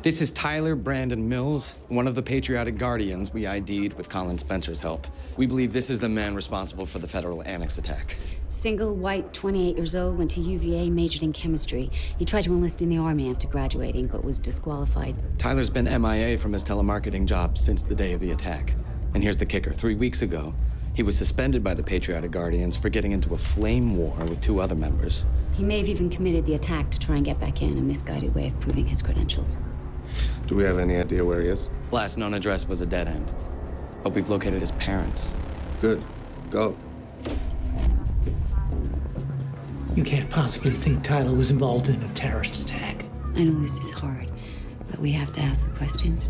This is Tyler Brandon Mills, one of the patriotic guardians we ID'd with Colin Spencer's help. We believe this is the man responsible for the federal annex attack. Single, white, 28 years old, went to UVA, majored in chemistry. He tried to enlist in the Army after graduating, but was disqualified. Tyler's been MIA from his telemarketing job since the day of the attack. And here's the kicker. 3 weeks ago, he was suspended by the Patriotic Guardians for getting into a flame war with 2 other members. He may have even committed the attack to try and get back in, a misguided way of proving his credentials. Do we have any idea where he is? Last known address was a dead end. But we've located his parents. Good. Go. You can't possibly think Tyler was involved in a terrorist attack. I know this is hard, but we have to ask the questions.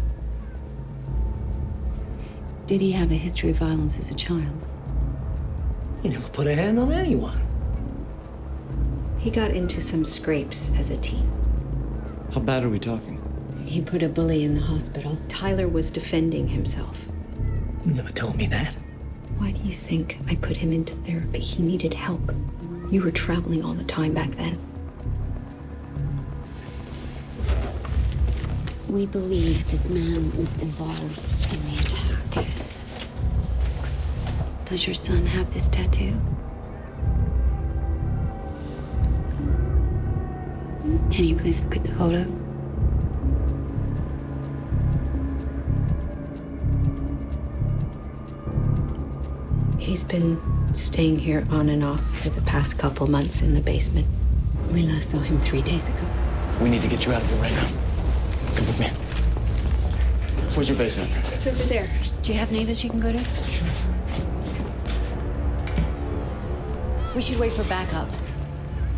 Did he have a history of violence as a child? He never put a hand on anyone. He got into some scrapes as a teen. How bad are we talking? He put a bully in the hospital. Tyler was defending himself. You never told me that. Why do you think I put him into therapy? He needed help. You were traveling all the time back then. We believe this man was involved in the attack. Does your son have this tattoo? Can you please look at the photo? He's been staying here on and off for the past couple months in the basement. We last saw him 3 days ago. We need to get you out of here right now. Come with me. Where's your basement? It's over there. Do you have neighbors you can go to? We should wait for backup.